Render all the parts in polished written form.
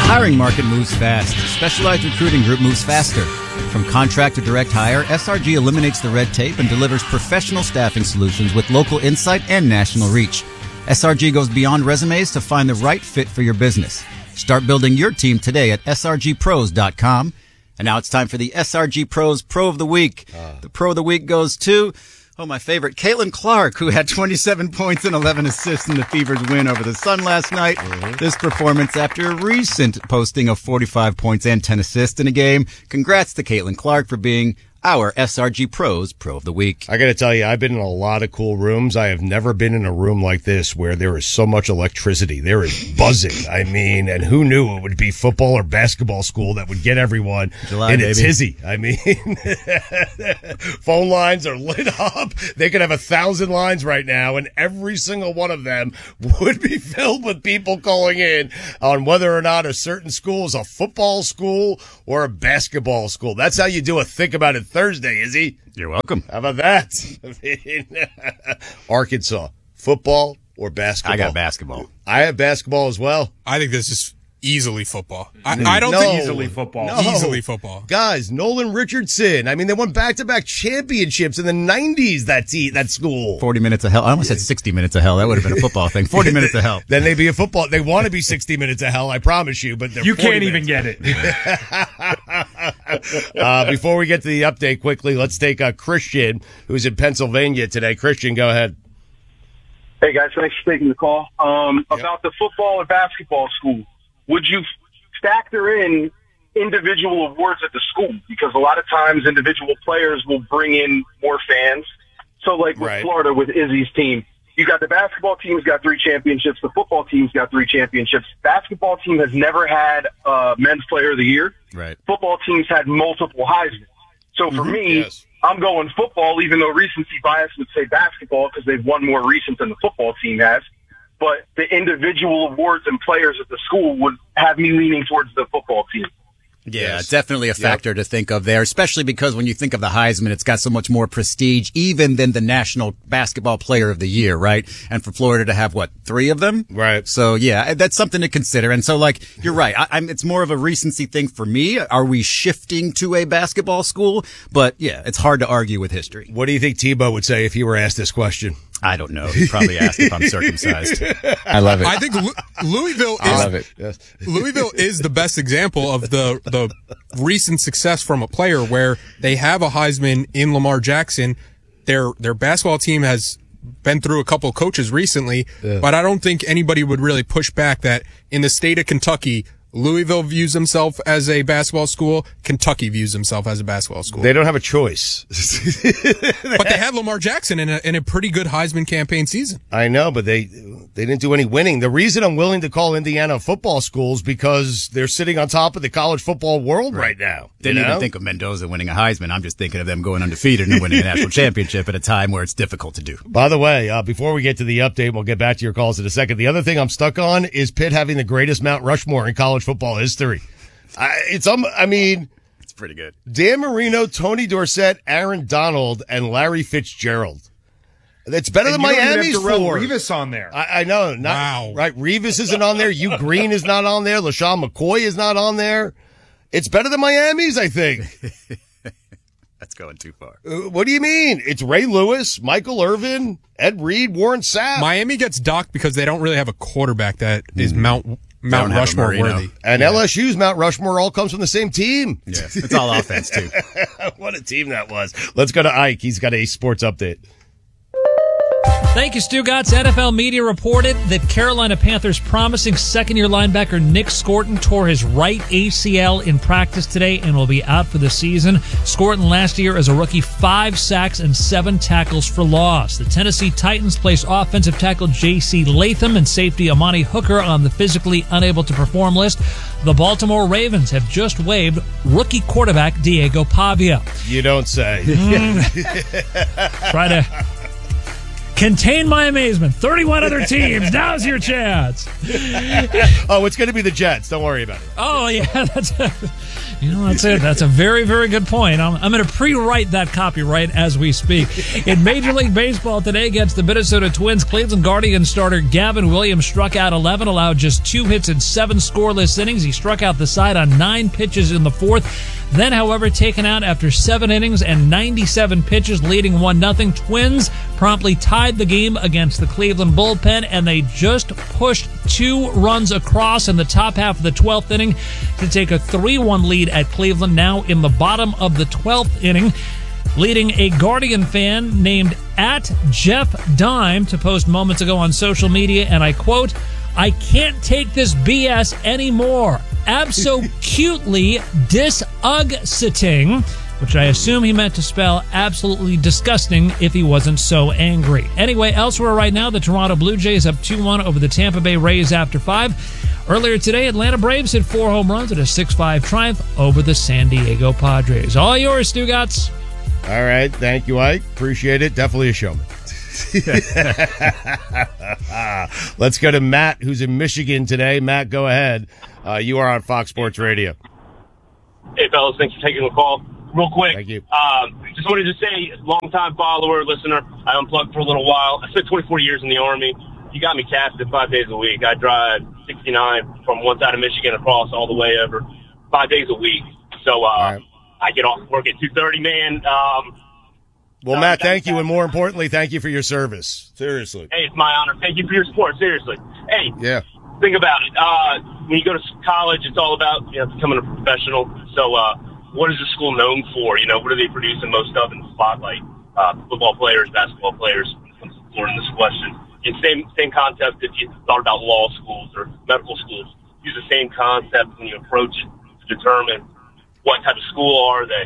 hiring market moves fast. Specialized Recruiting Group moves faster. From contract to direct hire, SRG eliminates the red tape and delivers professional staffing solutions with local insight and national reach. SRG goes beyond resumes to find the right fit for your business. Start building your team today at srgpros.com. And now it's time for the SRG Pros Pro of the Week. The Pro of the Week goes to, my favorite, Caitlin Clark, who had 27 points and 11 assists in the Fever's win over the Sun last night. This performance after a recent posting of 45 points and 10 assists in a game. Congrats to Caitlin Clark for being our SRG Pros Pro of the Week. I got to tell you, I've been in a lot of cool rooms. I have never been in a room like this where there is so much electricity. There is buzzing. I mean, and who knew it would be football or basketball school that would get everyone in a tizzy. I mean, phone lines are lit up. They could have 1,000 lines right now, and every single one of them would be filled with people calling in on whether or not a certain school is a football school or a basketball school. That's how you do a Think About It Thursday, Izzy. You're welcome. How about that? Arkansas, football or basketball? I got basketball. I have basketball as well. I think this is easily football. I don't think easily football. No. Easily football. Guys, Nolan Richardson. I mean, they won back-to-back championships in the 90s, that school. 40 minutes of hell. I almost said 60 minutes of hell. That would have been a football thing. 40 minutes of hell. Then they'd be a football. They want to be 60 minutes of hell, I promise you, but You can't even get it. Before we get to the update quickly, let's take Christian, who's in Pennsylvania today. Christian, go ahead. Hey, guys, thanks for taking the call. About the football and basketball school, would you factor in individual awards at the school? Because a lot of times individual players will bring in more fans. So, like with Florida, with Izzy's team, you got the basketball team's got 3 championships. The football team's got 3 championships. Basketball team has never had men's player of the year. Right. Football teams had multiple Heisman. So for me, I'm going football, even though recency bias would say basketball because they've won more recent than the football team has. But the individual awards and players at the school would have me leaning towards the football team. Yeah, definitely a factor to think of there, especially because when you think of the Heisman, it's got so much more prestige even than the National Basketball Player of the Year, right? And for Florida to have, 3 of them? Right. So, yeah, that's something to consider. And so, you're right. It's more of a recency thing for me. Are we shifting to a basketball school? But, yeah, it's hard to argue with history. What do you think Tebow would say if he were asked this question? I don't know. He'd probably ask if I'm circumcised. I love it. I think Louisville is I love it. Yes. Louisville is the best example of the recent success from a player where they have a Heisman in Lamar Jackson. Their basketball team has been through a couple of coaches recently, but I don't think anybody would really push back that in the state of Kentucky, Louisville views himself as a basketball school. Kentucky views himself as a basketball school. They don't have a choice. But they had Lamar Jackson in a pretty good Heisman campaign season. I know, but they didn't do any winning. The reason I'm willing to call Indiana a football school is because they're sitting on top of the college football world right now. Didn't even think of Mendoza winning a Heisman. I'm just thinking of them going undefeated and winning a national championship at a time where it's difficult to do. By the way, before we get to the update, we'll get back to your calls in a second. The other thing I'm stuck on is Pitt having the greatest Mount Rushmore in college football history. It's pretty good. Dan Marino, Tony Dorsett, Aaron Donald, and Larry Fitzgerald. That's better than Miami's four. Revis on there. I know. Wow. Right. Revis isn't on there. Hugh Green is not on there. LaShawn McCoy is not on there. It's better than Miami's, I think. That's going too far. What do you mean? It's Ray Lewis, Michael Irvin, Ed Reed, Warren Sapp. Miami gets docked because they don't really have a quarterback that is Mount Rushmore worthy. And LSU's Mount Rushmore all comes from the same team. Yeah, it's all offense, too. What a team that was. Let's go to Ike. He's got a sports update. Thank you, Stugotz. NFL media reported that Carolina Panthers promising second-year linebacker Nick Scorton tore his right ACL in practice today and will be out for the season. Scorton last year as a rookie, 5 sacks and 7 tackles for loss. The Tennessee Titans placed offensive tackle J.C. Latham and safety Amani Hooker on the physically unable to perform list. The Baltimore Ravens have just waived rookie quarterback Diego Pavia. You don't say. Try to Contain my amazement. 31 other teams. Now's your chance. Oh, it's going to be the Jets. Don't worry about it. Oh, yeah. That's it. That's a very, very good point. I'm going to pre-write that copyright as we speak. In Major League Baseball today against the Minnesota Twins, Cleveland Guardians starter Gavin Williams struck out 11, allowed just 2 hits in 7 scoreless innings. He struck out the side on 9 pitches in the fourth. Then, however, taken out after 7 innings and 97 pitches, leading 1-0. Twins promptly tied the game against the Cleveland bullpen, and they just pushed 2 runs across in the top half of the 12th inning to take a 3-1 lead at Cleveland, now in the bottom of the 12th inning, leading a Guardian fan named @JeffDime to post moments ago on social media, and I quote, "I can't take this BS anymore. Abso-cutely disugsiting," which I assume he meant to spell absolutely disgusting if he wasn't so angry. Anyway, elsewhere right now, the Toronto Blue Jays up 2-1 over the Tampa Bay Rays after 5. Earlier today, Atlanta Braves hit 4 home runs at a 6-5 triumph over the San Diego Padres. All yours, Stugotz. All right. Thank you, Ike. Appreciate it. Definitely a showman. Let's go to Matt, who's in Michigan today. Matt, go ahead. You are on Fox Sports Radio. Hey, fellas. Thanks for taking the call. Real quick. Thank you. Just wanted to say, long-time follower, listener, I unplugged for a little while. I spent 24 years in the Army. You got me casted 5 days a week. I drive 69 from one side of Michigan across all the way over 5 days a week. So right. I get off work at 2:30, man. Well, Matt, thank you, and more importantly, thank you for your service. Seriously. Hey, it's my honor. Thank you for your support. Seriously. Hey, yeah. Think about it. When you go to college, it's all about becoming a professional. So what is the school known for? What do they produce the most of in the spotlight? Football players, basketball players, when it comes to exploring this question. And same concept if you thought about law schools or medical schools. Use the same concept when you approach it to determine what type of school are they.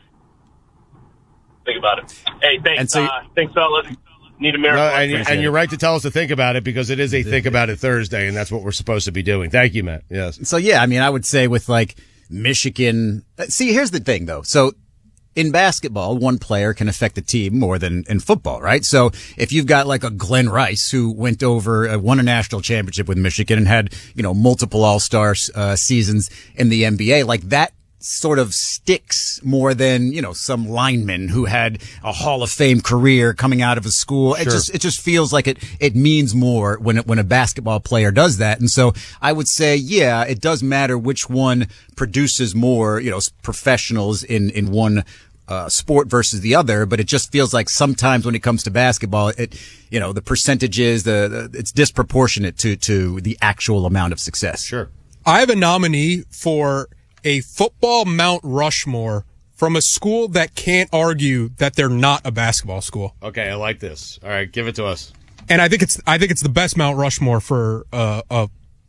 Think about it. Hey, thanks. Thanks, fellas. Need a miracle. No, and you're right to tell us to think about it because it is a Think About It Thursday, and that's what we're supposed to be doing. Thank you, Matt. Yes. So, yeah, I mean, I would say with like Michigan. See, here's the thing, though. So in basketball, one player can affect the team more than in football, right? So if you've got like a Glenn Rice who went over, won a national championship with Michigan and had, multiple all-star seasons in the NBA, like that sort of sticks more than, some lineman who had a Hall of Fame career coming out of a school. Sure. It just feels like it means more when a basketball player does that. And so I would say, yeah, it does matter which one produces more, professionals in one sport versus the other, but it just feels like sometimes when it comes to basketball, the percentages, it's disproportionate to the actual amount of success. Sure. I have a nominee for a football Mount Rushmore from a school that can't argue that they're not a basketball school. Okay, I like this. All right, give it to us. And I think it's the best Mount Rushmore for a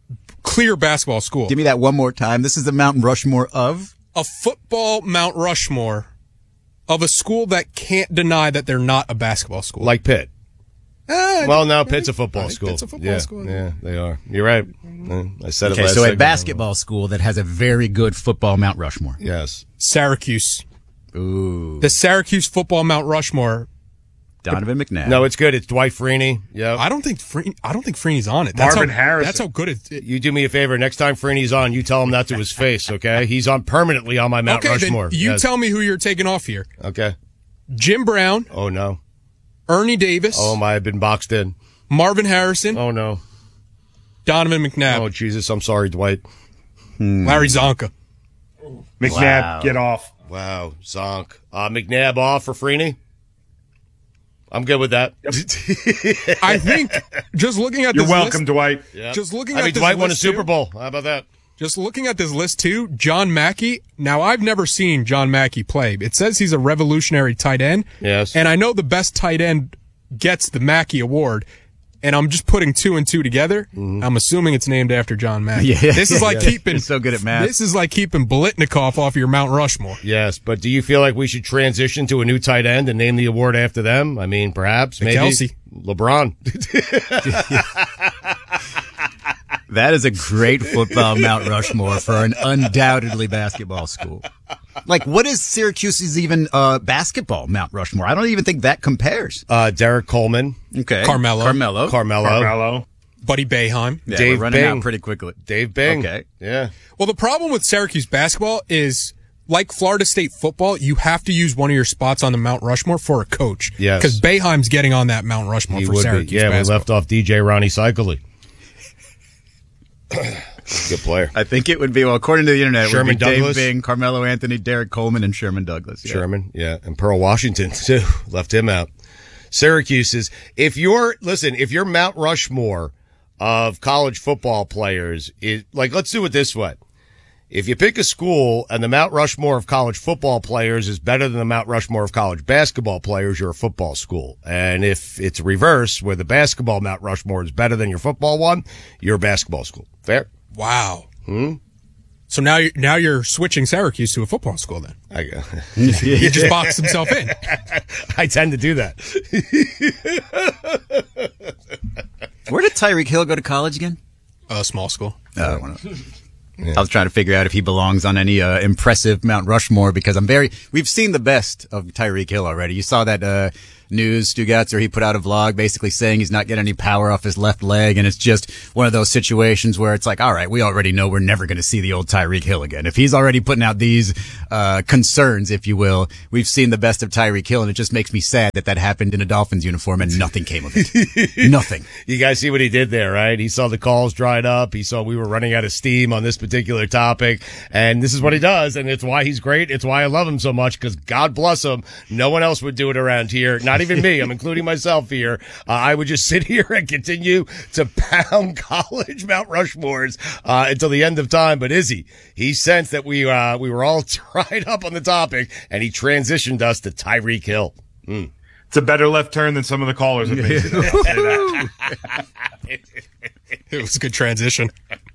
clear basketball school. Give me that one more time. This is the Mount Rushmore of? A football Mount Rushmore of a school that can't deny that they're not a basketball school. Like Pitt. Well, no, Pitt's a football school. Pitt's a football school. Yeah, they are. You're right. I said it last so segment. a basketball school that has a very good football Mount Rushmore. Yes. Syracuse. Ooh. The Syracuse football Mount Rushmore. Donovan McNabb. No, it's good. It's Dwight Freeney. Yeah. I don't think Freeney's on it. Marvin Harrison. That's how good it is. You do me a favor. Next time Freeney's on, you tell him that to his face, okay? He's on permanently on my Mount Rushmore. Then you tell me who you're taking off here. Okay. Jim Brown. Oh, no. Ernie Davis. Oh, my, I've been boxed in. Marvin Harrison. Oh, no. Donovan McNabb. Oh, Jesus. I'm sorry, Dwight. Larry Zonka. McNabb, Wow. get off. Wow. Zonk. McNabb off for Freeney? I'm good with that. I think just looking at You're this welcome, list, Dwight. Yep. Just looking at this Dwight won a list Super too, Bowl. How about that? Just looking at this list too, John Mackey. Now, I've never seen John Mackey play. It says he's a revolutionary tight end. Yes. And I know the best tight end gets the Mackey Award. And I'm just putting 2 and 2 together. Mm-hmm. I'm assuming it's named after John Mackey. Yeah. This is like keeping You're so good at math. This is like keeping Biletnikoff off your Mount Rushmore. Yes, but do you feel like we should transition to a new tight end and name the award after them? I mean, perhaps, maybe. Kelsey. LeBron. That is a great football Mount Rushmore for an undoubtedly basketball school. Like, what is Syracuse's even basketball Mount Rushmore? I don't even think that compares. Derek Coleman. Okay. Carmelo. Buddy Boeheim. Yeah, Dave we're running Bing. out pretty quickly. Dave Bing. Okay. Yeah. Well, the problem with Syracuse basketball is, like Florida State football, you have to use one of your spots on the Mount Rushmore for a coach. Yes. Because Boeheim's getting on that Mount Rushmore He for would Syracuse be. Yeah, basketball. we left off DJ Ronnie Cycli. Good player. I think it would be, well, according to the internet, Sherman it would be Douglas. Dave Bing, Carmelo Anthony, Derek Coleman, and Sherman Douglas. Yeah. Sherman, yeah, and Pearl Washington too. Left him out. Syracuse is if your Mount Rushmore of college football players is like, let's do it this way. If you pick a school and the Mount Rushmore of college football players is better than the Mount Rushmore of college basketball players, you're a football school. And if it's reverse, where the basketball Mount Rushmore is better than your football one, you're a basketball school. Fair? Wow. So now you're switching Syracuse to a football school then. He just boxed himself in. I tend to do that. Where did Tyreek Hill go to college again? A small school. I was trying to figure out if he belongs on any impressive Mount Rushmore because we've seen the best of Tyreek Hill already. You saw that news, Stugatz, where he put out a vlog basically saying he's not getting any power off his left leg, and it's just one of those situations where it's like, all right, we already know we're never going to see the old Tyreek Hill again. If he's already putting out these concerns, if you will, we've seen the best of Tyreek Hill, and it just makes me sad that happened in a Dolphins uniform and nothing came of it. Nothing. You guys see what he did there, right? He saw the calls dried up. He saw we were running out of steam on this particular topic, and this is what he does, and it's why he's great. It's why I love him so much, because God bless him. No one else would do it around here. Not even me. I'm including myself here. I would just sit here and continue to pound college Mount Rushmores until the end of time. But Izzy, he sensed that we were all dried up on the topic, and he transitioned us to Tyreek Hill. It's a better left turn than some of the callers have made today. It was a good transition.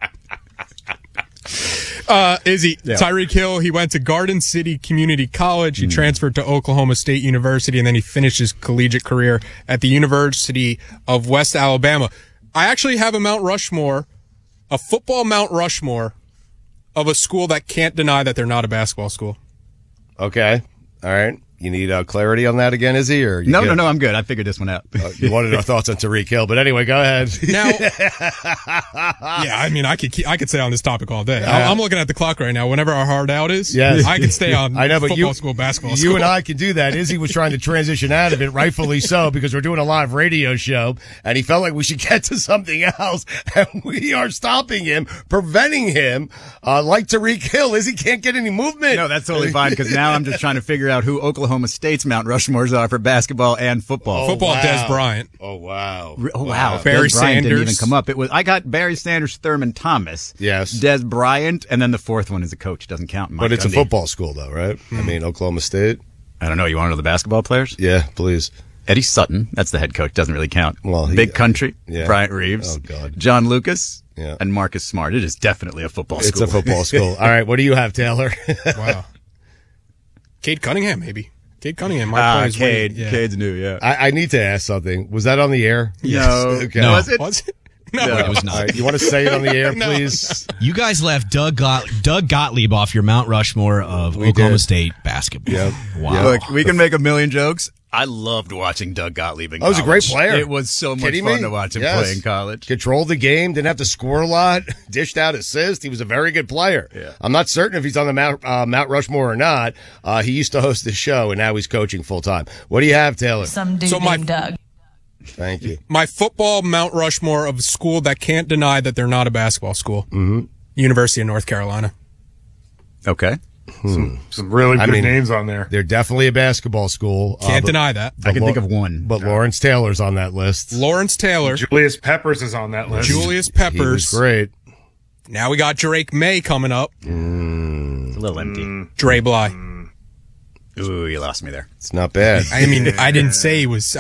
Izzy, Tyreek Hill, he went to Garden City Community College. He transferred to Oklahoma State University, and then he finished his collegiate career at the University of West Alabama. I actually have a Mount Rushmore, a football Mount Rushmore of a school that can't deny that they're not a basketball school. Okay. All right. You need clarity on that again, Izzy? Or No, I'm good. I figured this one out. You wanted our thoughts on Tyreek Hill, but anyway, go ahead. Now, yeah, I mean, I could stay on this topic all day. I'm looking at the clock right now. Whenever our hard out is, yes. I can stay on I know, but football school, basketball school. You and I can do that. Izzy was trying to transition out of it, rightfully so, because we're doing a live radio show, and he felt like we should get to something else, and we are stopping him, preventing him, like Tyreek Hill. Izzy can't get any movement. No, that's totally fine, because now I'm just trying to figure out who Oklahoma State's Mount Rushmores are for basketball and football. Football, wow. Des Bryant. Oh, wow. Oh, wow. Barry Des Bryant didn't even Sanders. come up. I got Barry Sanders, Thurman Thomas. Yes. Des Bryant, and then the fourth one is a coach. Doesn't count. But it's a football school, though, right? I mean, Oklahoma State. I don't know. You want to know the basketball players? Yeah, please. Eddie Sutton. That's the head coach. Doesn't really count. Well, Big Country. yeah. Bryant Reeves. Oh, God. John Lucas. Yeah. And Marcus Smart. It is definitely a football It's school. a football school. All right, what do you have, Taylor? Wow. Cade Cunningham, maybe. Cade Cunningham might play his way. Cade. Yeah. Cade's new, yeah. I need to ask something. Was that on the air? No. Okay. Was it? Was it? No. No. It was All not. right, you want to say it on the air, please? You guys left Doug Gottlieb off your Mount Rushmore of Oklahoma did. State basketball. Yep. Wow. Look, we can make a million jokes. I loved watching Doug Gottlieb in That was a college. great player. It was so much Kidding fun me? to watch him Yes. play in college. Controlled the game, didn't have to score a lot, dished out assists. He was a very good player. Yeah. I'm not certain if he's on the Mount Rushmore or not. He used to host the show, and now he's coaching full time. What do you have, Taylor? Some dude So my- named Doug. Thank you. My football Mount Rushmore of a school that can't deny that they're not a basketball school. Mm-hmm. University of North Carolina. Okay. Some really good names on there. They're definitely a basketball school. Can't deny that. I can think of one. But Lawrence Taylor's on that list. Lawrence Taylor, Julius Peppers is on that list. Julius He Peppers. was great. Now we got Drake May coming up. It's a little empty. Dre Bly. Ooh, you lost me there. It's not bad. I mean, I didn't say it was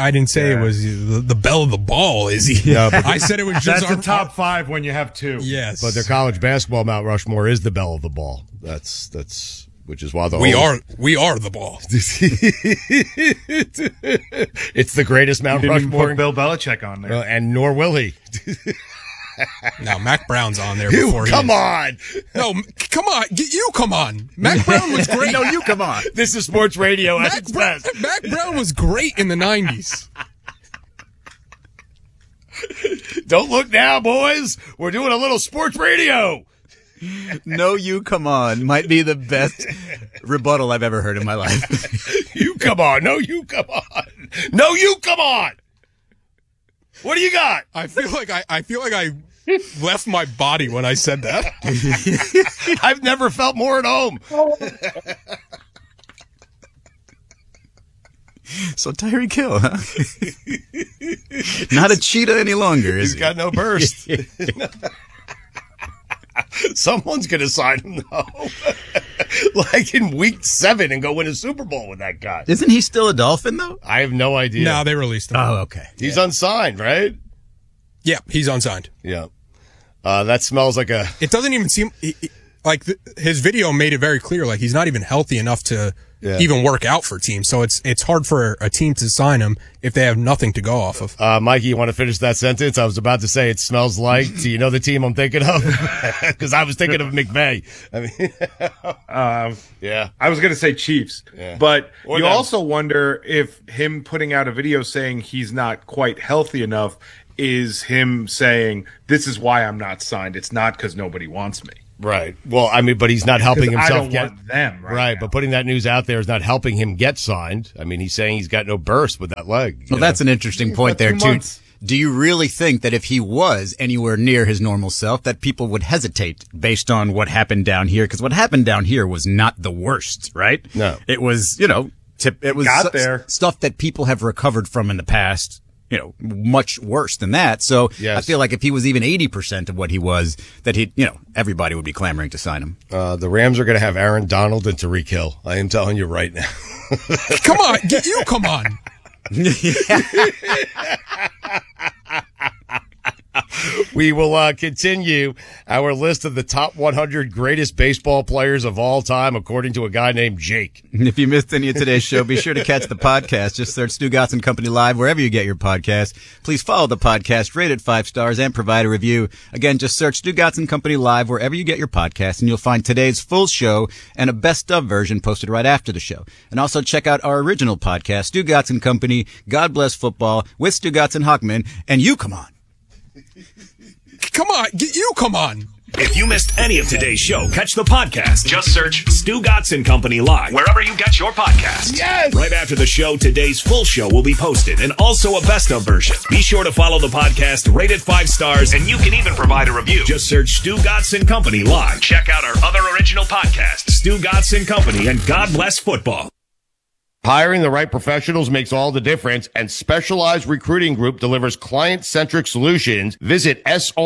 the belle of the ball, is he? No, but- I said it was just That's our the top five when you have two. Yes. But their college basketball Mount Rushmore is the belle of the ball. That's which is why the we whole- are the ball. It's the greatest Mount Didn't even Rushmore, put Bill Belichick on there. and nor will he. No, Mac Brown's on there before Come on. No, come on. Come on. Mac Brown was great. No, you come on. This is sports radio at its best. Mac Brown was great in the 90s. Don't look now, boys. We're doing a little sports radio. No, you come on. Might be the best rebuttal I've ever heard in my life. You come on. No, you come on. No, you come on. What do you got? I feel like I left my body when I said that. I've never felt more at home. So Tyreek Hill, huh? Not a cheetah any longer, is He's got no burst. Someone's going to sign him, though. Like in week 7 and go win a Super Bowl with that guy. Isn't he still a Dolphin, though? I have no idea. No, they released him. Oh, okay. He's unsigned, right? Yeah, he's unsigned. Yeah. That smells like a... It doesn't even seem like his video made it very clear. Like he's not even healthy enough to even work out for teams. So it's hard for a team to sign him if they have nothing to go off of. Mikey, you want to finish that sentence? I was about to say it smells like. Do you know the team I'm thinking of? Because I was thinking of McVay. I mean, yeah. I was going to say Chiefs, but you also wonder if him putting out a video saying he's not quite healthy enough is him saying, this is why I'm not signed. It's not because nobody wants me. Right. Well, I mean, but he's not helping himself I don't get want them. Right. But putting that news out there is not helping him get signed. I mean, he's saying he's got no burst with that leg. Well, that's an interesting point there, too. Do you really think that if he was anywhere near his normal self, that people would hesitate based on what happened down here? Because what happened down here was not the worst, right? No. It was, it was stuff that people have recovered from in the past. Much worse than that. So I feel like if he was even 80% of what he was, that everybody would be clamoring to sign him. The Rams are going to have Aaron Donald and Tyreek Hill. I am telling you right now. Come on. Come on. We will continue our list of the top 100 greatest baseball players of all time, according to a guy named Jake. If you missed any of today's show, be sure to catch the podcast. Just search Stu Gatz and Company Live wherever you get your podcast. Please follow the podcast, rate it 5 stars, and provide a review. Again, just search Stu Gatz and Company Live wherever you get your podcast, and you'll find today's full show and a best-of version posted right after the show. And also check out our original podcast, Stu Gatz and Company, God Bless Football, with Stu Gatz and Hockman, and you come on. Come on. Come on. If you missed any of today's show, catch the podcast. Just search Stu Gatz and Company Live wherever you get your podcast. Yes! Right after the show, today's full show will be posted and also a best-of version. Be sure to follow the podcast, rate it 5 stars, and you can even provide a review. Just search Stu Gatz and Company Live. Check out our other original podcasts, Stu Gatz and Company and God Bless Football. Hiring the right professionals makes all the difference, and Specialized Recruiting Group delivers client-centric solutions. Visit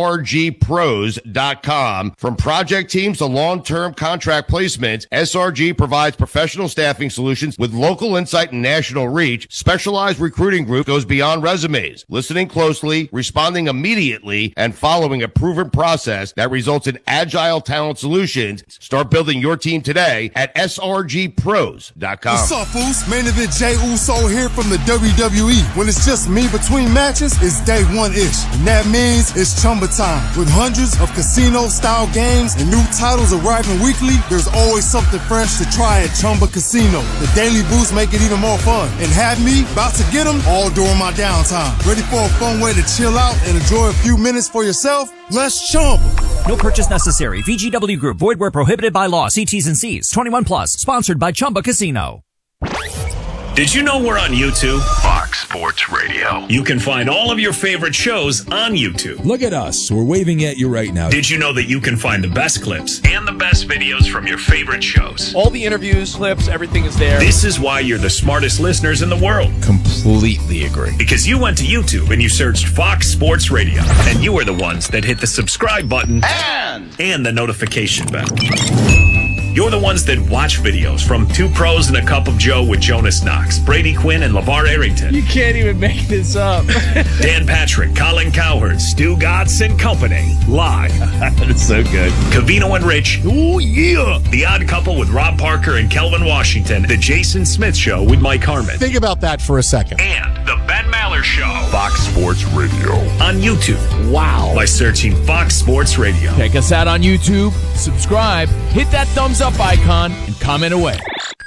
srgpros.com. From project teams to long-term contract placements, SRG provides professional staffing solutions with local insight and national reach. Specialized Recruiting Group goes beyond resumes, listening closely, responding immediately, and following a proven process that results in agile talent solutions. Start building your team today at srgpros.com. What's up, fools? Main event Jey Uso here from the WWE. When it's just me between matches, it's day one-ish. And that means it's Chumba time. With hundreds of casino-style games and new titles arriving weekly, there's always something fresh to try at Chumba Casino. The daily boosts make it even more fun. And have me about to get them all during my downtime. Ready for a fun way to chill out and enjoy a few minutes for yourself? Let's Chumba. No purchase necessary. VGW Group. Void where prohibited by law. See T's and C's. 21 plus. Sponsored by Chumba Casino. Did you know we're on YouTube? Fox Sports Radio. You can find all of your favorite shows on YouTube. Look at us. We're waving at you right now. Did you know that you can find the best clips and the best videos from your favorite shows? All the interviews, clips, everything is there. This is why you're the smartest listeners in the world. Completely agree. Because you went to YouTube and you searched Fox Sports Radio. And you were the ones that hit the subscribe button and the notification bell. You're the ones that watch videos from Two Pros and a Cup of Joe with Jonas Knox, Brady Quinn, and LeVar Arrington. You can't even make this up. Dan Patrick, Colin Cowherd, Stu Gatz and Company, live. That's so good. Covino and Rich, ooh yeah. The Odd Couple with Rob Parker and Kelvin Washington. The Jason Smith Show with Mike Harmon. Think about that for a second. And the Ben Maller Miller Show. Fox Sports Radio. On YouTube. Wow. By searching Fox Sports Radio. Check us out on YouTube, subscribe, hit that thumbs up icon, and comment away.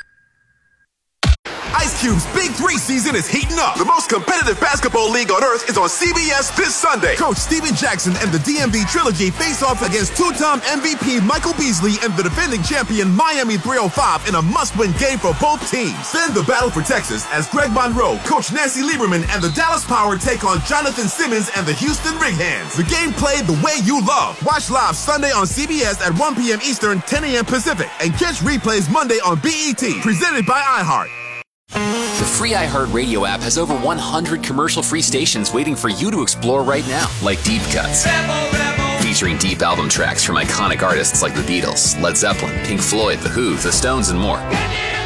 Ice Cube's Big 3 season is heating up. The most competitive basketball league on earth is on CBS this Sunday. Coach Steven Jackson and the DMV Trilogy face off against two-time MVP Michael Beasley and the defending champion Miami 305 in a must-win game for both teams. Then the battle for Texas as Greg Monroe, Coach Nancy Lieberman, and the Dallas Power take on Jonathan Simmons and the Houston Rig Hands. The game played the way you love. Watch live Sunday on CBS at 1 p.m. Eastern, 10 a.m. Pacific, and catch replays Monday on BET. Presented by iHeart. The free iHeartRadio app has over 100 commercial-free stations waiting for you to explore right now, like Deep Cuts, featuring deep album tracks from iconic artists like the Beatles, Led Zeppelin, Pink Floyd, The Who, The Stones, and more.